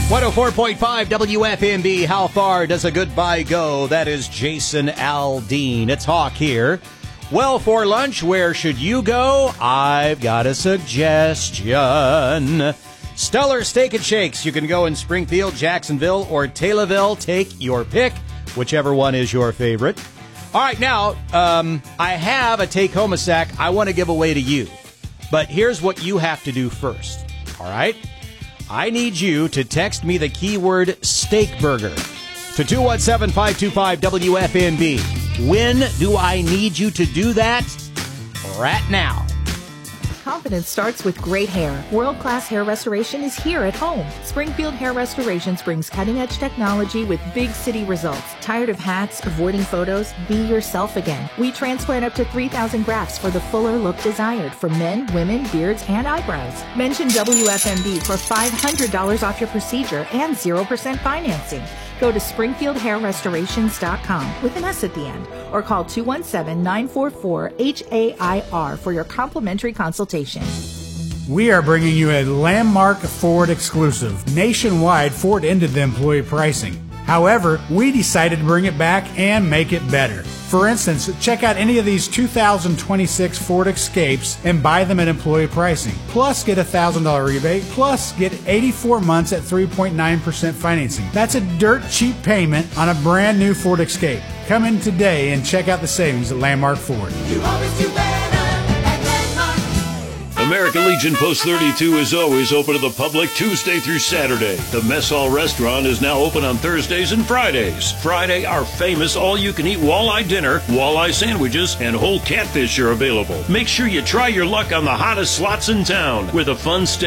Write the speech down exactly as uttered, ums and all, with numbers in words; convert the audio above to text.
one oh four point five W F M B. How far does a goodbye go? That is Jason Aldean. It's Hawk here. Well, for lunch, where should you go? I've got a suggestion. Stellar Steak and Shakes. You can go in Springfield, Jacksonville, or Taylorville. Take your pick, whichever one is your favorite. All right, now, um, I have a take-home sack I want to give away to you. But here's what you have to do first. All right? I need you to text me the keyword steak burger to two one seven, five two five, W F M B. When do I need you to do that? Right now. Confidence starts with great hair. World-class hair restoration is here at home. Springfield Hair Restorations brings cutting-edge technology with big city results. Tired of hats, avoiding photos? Be yourself again. We transplant up to three thousand grafts for the fuller look desired for men, women, beards, and eyebrows. Mention W F M B for five hundred dollars off your procedure and zero percent financing. Go to springfield hair restorations dot com with an S at the end or call two one seven, nine four four, H A I R for your complimentary consultation. We are bringing you a landmark Ford exclusive. Nationwide, Ford ended the employee pricing. However, we decided to bring it back and make it better. For instance, check out any of these two thousand twenty-six Ford Escapes and buy them at employee pricing. Plus, get a one thousand dollars rebate. Plus, get eighty-four months at three point nine percent financing. That's a dirt cheap payment on a brand new Ford Escape. Come in today and check out the savings at Landmark Ford. You always do better at Landmark. American Legion Post thirty-two is always open to the public Tuesday through Saturday. The Mess Hall Restaurant is now open on Thursdays and Fridays. Friday, our famous all-you-can-eat walleye dinner, walleye sandwiches, and whole catfish are available. Make sure you try your luck on the hottest slots in town with a fun steak.